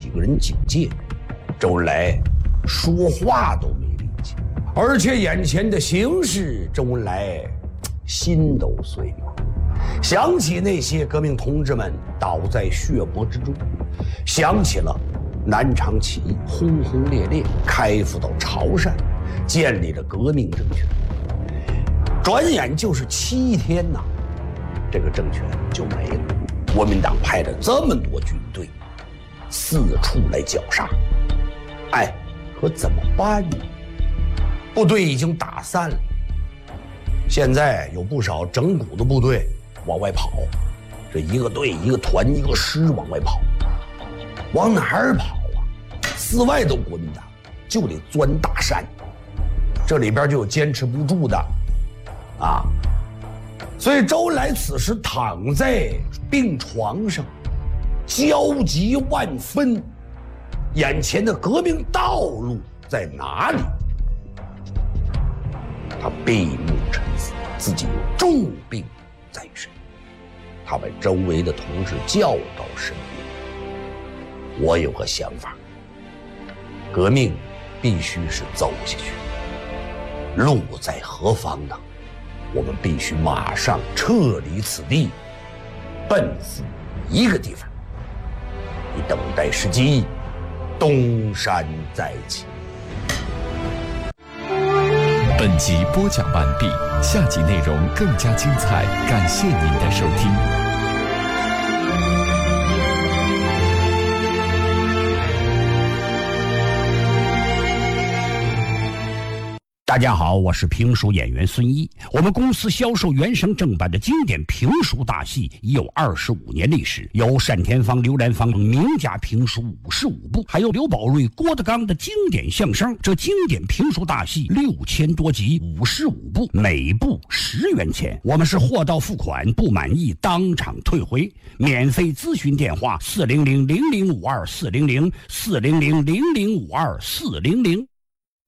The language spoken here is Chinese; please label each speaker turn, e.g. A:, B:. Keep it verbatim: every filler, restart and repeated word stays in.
A: 几个人警戒，周恩来说话都没力气，而且眼前的形势，周恩来心都碎了。想起那些革命同志们倒在血泊之中，想起了南昌起义轰轰烈烈开赴到潮汕，建立了革命政权。转眼就是七天呐，这个政权就没了。国民党派了这么多军队，四处来绞杀，哎，可怎么办呢？部队已经打散了，现在有不少整蛊的部队往外跑，这一个队一个团一个师往外跑，往哪儿跑啊？四外都国民党，就得钻大山，这里边就有坚持不住的啊。所以周恩来此时躺在病床上，焦急万分，眼前的革命道路在哪里？他闭目沉思，自己有重病在身，他把周围的同志叫到身边。我有个想法，革命必须是走下去，路在何方呢？我们必须马上撤离此地，奔赴一个地方，以等待时机，东山再起。
B: 本集播讲完毕，下集内容更加精彩，感谢您的收听。
C: 大家好，我是评书演员孙一。我们公司销售原声正版的经典评书大戏已有二十五年历史，有单田芳、刘兰芳名家评书五十五部，还有刘宝瑞、郭德纲的经典相声。这经典评书大戏六千多集，五十五部，每部十元钱。我们是货到付款，不满意当场退回。免费咨询电话：四零零零零五二四零零四零零零零五二四零零。